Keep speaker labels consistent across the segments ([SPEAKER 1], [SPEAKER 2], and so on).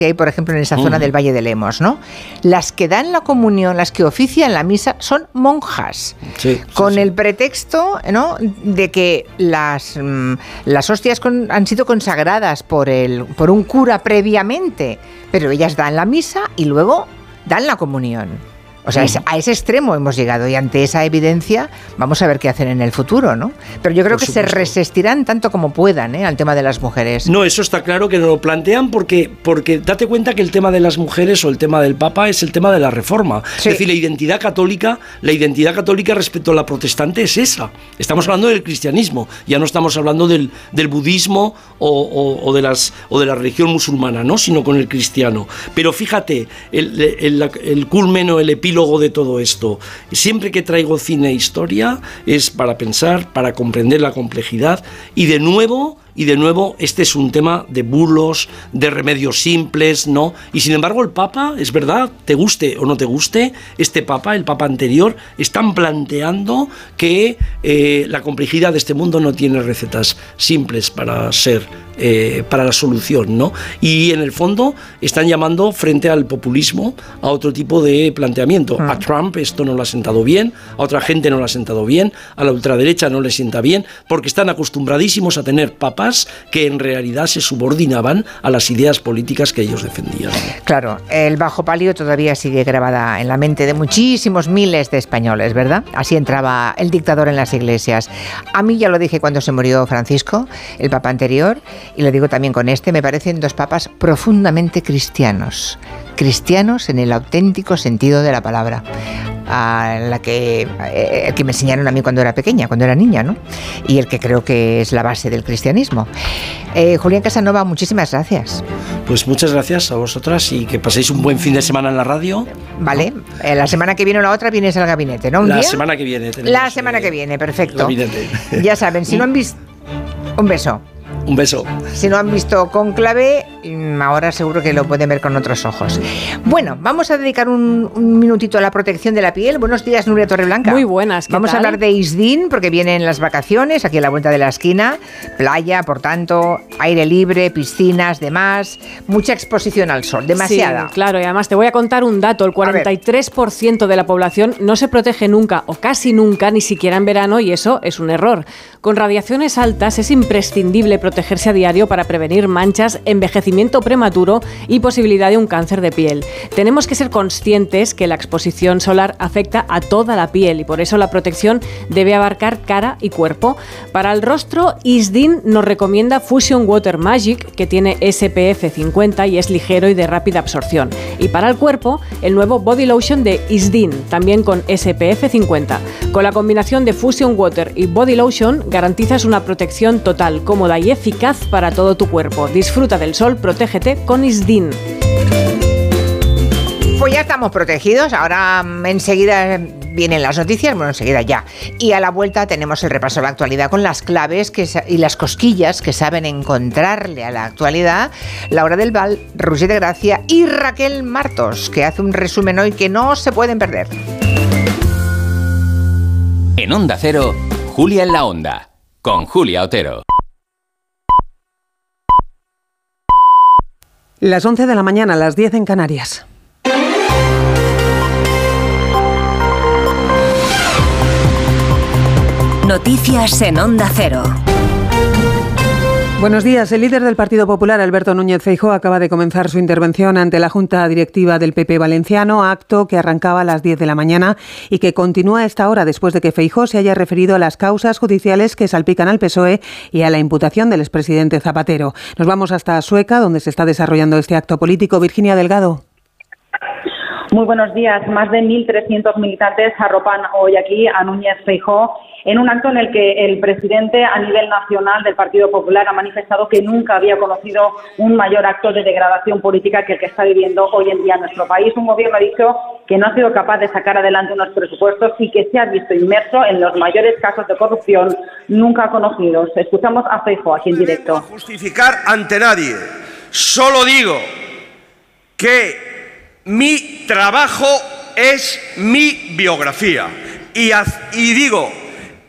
[SPEAKER 1] que hay, por ejemplo, en esa zona del Valle de Lemos, ¿no? Las que dan la comunión, las que ofician la misa, son monjas, con el pretexto, ¿no?, de que las hostias han sido consagradas por un cura previamente, pero ellas dan la misa y luego dan la comunión. O sea, a ese extremo hemos llegado, y ante esa evidencia vamos a ver qué hacen en el futuro, ¿no? Pero yo creo que se resistirán tanto como puedan, al tema de las mujeres.
[SPEAKER 2] No, eso está claro que no lo plantean porque date cuenta que el tema de las mujeres o el tema del Papa es el tema de la Reforma. Sí. Es decir, la identidad católica respecto a la protestante es esa. Estamos hablando del cristianismo, ya no estamos hablando del budismo o de la religión musulmana, ¿no?, sino con el cristiano. Pero fíjate, el culmen o el epílogo de todo esto, siempre que traigo cine e historia es para pensar, para comprender la complejidad y de nuevo este es un tema de bulos, de remedios simples, ¿no? Y sin embargo el Papa, es verdad, te guste o no te guste, el Papa anterior, están planteando que la complejidad de este mundo no tiene recetas simples para la solución, ¿no? Y en el fondo están llamando frente al populismo a otro tipo de planteamiento. A Trump esto no le ha sentado bien, a otra gente no le ha sentado bien, a la ultraderecha no le sienta bien, porque están acostumbradísimos a tener papas que en realidad se subordinaban a las ideas políticas que ellos defendían.
[SPEAKER 1] Claro, el bajo palio todavía sigue grabada en la mente de muchísimos miles de españoles, ¿verdad? Así entraba el dictador en las iglesias. A mí ya lo dije cuando se murió Francisco, el papa anterior, y lo digo también con me parecen dos papas profundamente cristianos en el auténtico sentido de la palabra, el que me enseñaron a mí cuando era pequeña, cuando era niña, ¿no? Y el que creo que es la base del cristianismo. Julián Casanova, muchísimas gracias.
[SPEAKER 2] Pues muchas gracias a vosotras y que paséis un buen fin de semana en la radio.
[SPEAKER 1] Vale, la semana que viene o la otra vienes al gabinete, ¿no?
[SPEAKER 2] La semana que viene.
[SPEAKER 1] La semana que viene, perfecto.
[SPEAKER 2] Gabinete.
[SPEAKER 1] Ya saben, si no han visto... Un beso.
[SPEAKER 2] Un beso.
[SPEAKER 1] Si no han visto Cónclave, ahora seguro que lo pueden ver con otros ojos. Bueno, vamos a dedicar un minutito a la protección de la piel. Buenos días, Nuria Torreblanca.
[SPEAKER 3] Muy buenas, ¿qué
[SPEAKER 1] Vamos
[SPEAKER 3] tal?
[SPEAKER 1] a hablar de Isdin, porque vienen las vacaciones, aquí a la vuelta de la esquina. Playa, por tanto, aire libre, piscinas, demás. Mucha exposición al sol, demasiada.
[SPEAKER 3] Sí, claro, y además te voy a contar un dato. El 43% de la población no se protege nunca, o casi nunca, ni siquiera en verano, y eso es un error. Con radiaciones altas es imprescindible protegerse a diario para prevenir manchas, envejecimiento prematuro y posibilidad de un cáncer de piel. Tenemos que ser conscientes que la exposición solar afecta a toda la piel y por eso la protección debe abarcar cara y cuerpo. Para el rostro, Isdin nos recomienda Fusion Water Magic, que tiene SPF 50 y es ligero y de rápida absorción. Y para el cuerpo, el nuevo Body Lotion de Isdin, también con SPF 50. Con la combinación de Fusion Water y Body Lotion, garantizas una protección total, cómoda y eficaz para todo tu cuerpo. Disfruta del sol, protégete con Isdin.
[SPEAKER 1] Pues ya estamos protegidos, ahora enseguida vienen las noticias, bueno, enseguida ya. Y a la vuelta tenemos el repaso de la actualidad con las claves y las cosquillas que saben encontrarle a la actualidad Laura del Val, Roger de Gracia y Raquel Martos, que hace un resumen hoy que no se pueden perder.
[SPEAKER 4] En Onda Cero, Julia en la Onda, con Julia Otero.
[SPEAKER 5] Las 11 de la mañana, las 10 en Canarias.
[SPEAKER 6] Noticias en Onda Cero.
[SPEAKER 5] Buenos días. El líder del Partido Popular, Alberto Núñez Feijóo, acaba de comenzar su intervención ante la Junta Directiva del PP valenciano, acto que arrancaba a las 10 de la mañana y que continúa a esta hora después de que Feijóo se haya referido a las causas judiciales que salpican al PSOE y a la imputación del expresidente Zapatero. Nos vamos hasta Sueca, donde se está desarrollando este acto político. Virginia Delgado.
[SPEAKER 7] Muy buenos días. Más de 1.300 militantes arropan hoy aquí a Núñez Feijóo en un acto en el que el presidente a nivel nacional del Partido Popular ha manifestado que nunca había conocido un mayor acto de degradación política que el que está viviendo hoy en día nuestro país. Un gobierno, ha dicho, que no ha sido capaz de sacar adelante unos presupuestos y que se ha visto inmerso en los mayores casos de corrupción nunca conocidos. Escuchamos a Feijóo aquí en directo.
[SPEAKER 8] No justificar ante nadie. Solo digo que mi trabajo es mi biografía y digo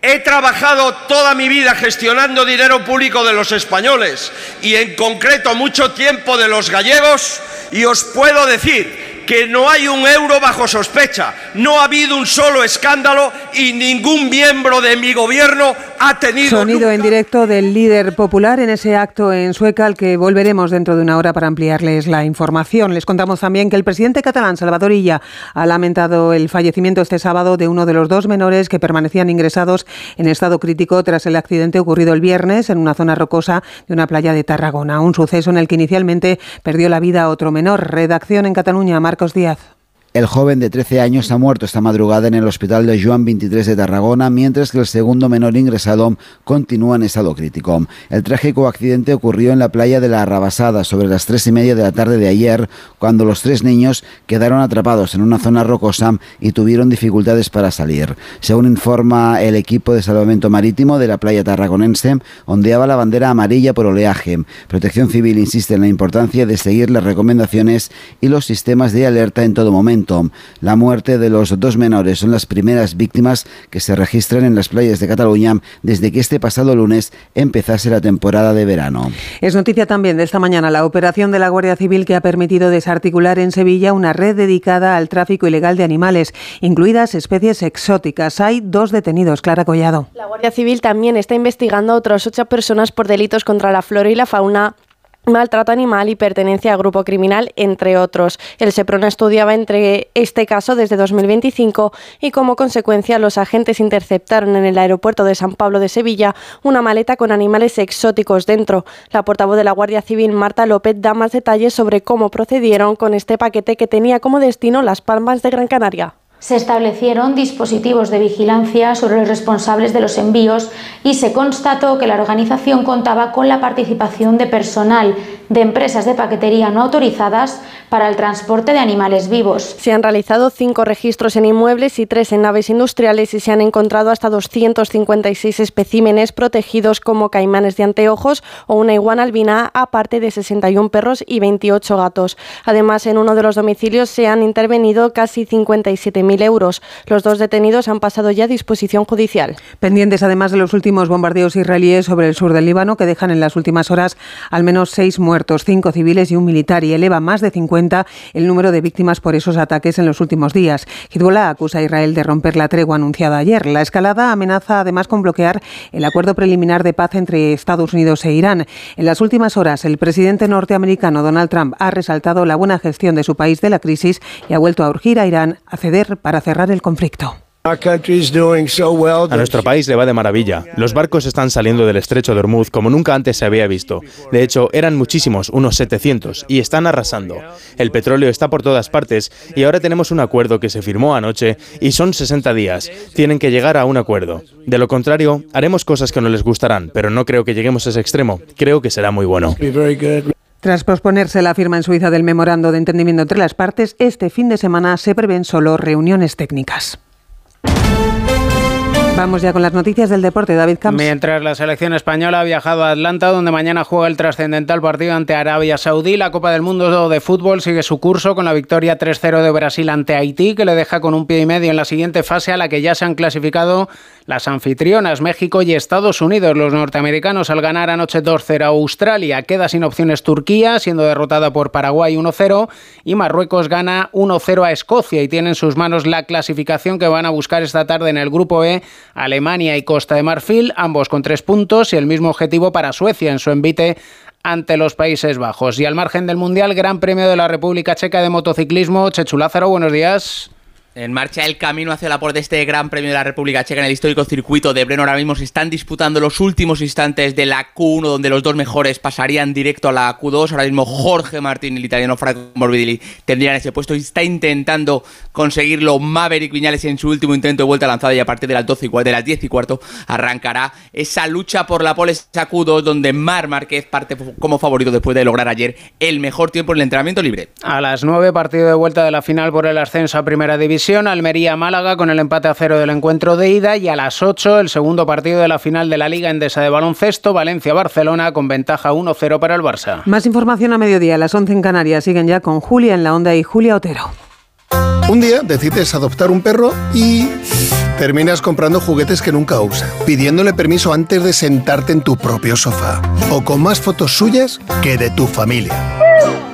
[SPEAKER 8] He trabajado toda mi vida gestionando dinero público de los españoles y en concreto mucho tiempo de los gallegos, y os puedo decir que no hay un euro bajo sospecha, no ha habido un solo escándalo y ningún miembro de mi gobierno ha tenido...
[SPEAKER 5] Sonido en directo del líder popular en ese acto en Sueca, al que volveremos dentro de una hora para ampliarles la información. Les contamos también que el presidente catalán, Salvador Illa, ha lamentado el fallecimiento este sábado de uno de los 2 menores que permanecían ingresados en estado crítico tras el accidente ocurrido el viernes en una zona rocosa de una playa de Tarragona. Un suceso en el que inicialmente perdió la vida otro menor. Redacción en Cataluña, Marcos Díaz.
[SPEAKER 9] El joven de 13 años ha muerto esta madrugada en el hospital de Joan 23 de Tarragona, mientras que el segundo menor ingresado continúa en estado crítico. El trágico accidente ocurrió en la playa de la Arrabassada sobre las 3:30 de la tarde de ayer, cuando los 3 niños quedaron atrapados en una zona rocosa y tuvieron dificultades para salir. Según informa el equipo de salvamento marítimo de la playa tarragonense, ondeaba la bandera amarilla por oleaje. Protección Civil insiste en la importancia de seguir las recomendaciones y los sistemas de alerta en todo momento. La muerte de los 2 menores son las primeras víctimas que se registran en las playas de Cataluña desde que este pasado lunes empezase la temporada de verano.
[SPEAKER 5] Es noticia también de esta mañana la operación de la Guardia Civil que ha permitido desarticular en Sevilla una red dedicada al tráfico ilegal de animales, incluidas especies exóticas. Hay 2 detenidos. Clara Collado.
[SPEAKER 10] La Guardia Civil también está investigando a otras 8 personas por delitos contra la flora y la fauna, maltrato animal y pertenencia a grupo criminal, entre otros. El Seprona estudiaba entre este caso desde 2025 y como consecuencia los agentes interceptaron en el aeropuerto de San Pablo de Sevilla una maleta con animales exóticos dentro. La portavoz de la Guardia Civil, Marta López, da más detalles sobre cómo procedieron con este paquete que tenía como destino Las Palmas de Gran Canaria.
[SPEAKER 11] Se establecieron dispositivos de vigilancia sobre los responsables de los envíos y se constató que la organización contaba con la participación de personal de empresas de paquetería no autorizadas para el transporte de animales vivos.
[SPEAKER 10] Se han realizado 5 registros en inmuebles y 3 en naves industriales y se han encontrado hasta 256 especímenes protegidos como caimanes de anteojos o una iguana albina, aparte de 61 perros y 28 gatos. Además, en uno de los domicilios se han intervenido casi 57.000 euros. Los 2 detenidos han pasado ya a disposición judicial.
[SPEAKER 5] Pendientes además de los últimos bombardeos israelíes sobre el sur del Líbano, que dejan en las últimas horas al menos 6 muertos, 5 civiles y un militar, y eleva más de 50 el número de víctimas por esos ataques en los últimos días. Hezbollah acusa a Israel de romper la tregua anunciada ayer. La escalada amenaza además con bloquear el acuerdo preliminar de paz entre Estados Unidos e Irán. En las últimas horas, el presidente norteamericano Donald Trump ha resaltado la buena gestión de su país de la crisis y ha vuelto a urgir a Irán a ceder para cerrar el conflicto.
[SPEAKER 12] A nuestro país le va de maravilla. Los barcos están saliendo del estrecho de Hormuz como nunca antes se había visto. De hecho, eran muchísimos, unos 700, y están arrasando. El petróleo está por todas partes y ahora tenemos un acuerdo que se firmó anoche y son 60 días. Tienen que llegar a un acuerdo. De lo contrario, haremos cosas que no les gustarán, pero no creo que lleguemos a ese extremo. Creo que será muy bueno.
[SPEAKER 5] Tras posponerse la firma en Suiza del memorando de entendimiento entre las partes, este fin de semana se prevén solo reuniones técnicas. Vamos ya con las noticias del deporte, David Camps.
[SPEAKER 13] Mientras la selección española ha viajado a Atlanta, donde mañana juega el trascendental partido ante Arabia Saudí, la Copa del Mundo de Fútbol sigue su curso con la victoria 3-0 de Brasil ante Haití, que le deja con un pie y medio en la siguiente fase a la que ya se han clasificado las anfitrionas México y Estados Unidos. Los norteamericanos, al ganar anoche 2-0 a Australia, queda sin opciones Turquía, siendo derrotada por Paraguay 1-0, y Marruecos gana 1-0 a Escocia y tiene en sus manos la clasificación que van a buscar esta tarde en el grupo E, Alemania y Costa de Marfil, ambos con 3 puntos, y el mismo objetivo para Suecia en su envite ante los Países Bajos. Y al margen del Mundial, Gran Premio de la República Checa de motociclismo. Chechu Lázaro, buenos días.
[SPEAKER 14] En marcha el camino hacia la puerta de este Gran Premio de la República Checa en el histórico circuito de Brno. Ahora mismo se están disputando los últimos instantes de la Q1, donde los 2 mejores pasarían directo a la Q2. Ahora mismo Jorge Martín y el italiano Franco Morbidelli tendrían ese puesto y está intentando conseguirlo Maverick Viñales en su último intento de vuelta lanzada, y a partir de las 10 y cuarto arrancará esa lucha por la pole, esa Q2, donde Marc Márquez parte como favorito después de lograr ayer el mejor tiempo en el entrenamiento libre.
[SPEAKER 13] A las 9, partido de vuelta de la final por el ascenso a Primera División. Almería-Málaga con el empate a 0 del encuentro de ida, y a las 8 el segundo partido de la final de la Liga Endesa de baloncesto, Valencia-Barcelona con ventaja 1-0 para el Barça.
[SPEAKER 5] Más información a mediodía, a las 11 en Canarias. Siguen ya con Julia en la Onda y Julia Otero.
[SPEAKER 15] Un día decides adoptar un perro y terminas comprando juguetes que nunca usa, pidiéndole permiso antes de sentarte en tu propio sofá, o con más fotos suyas que de tu familia.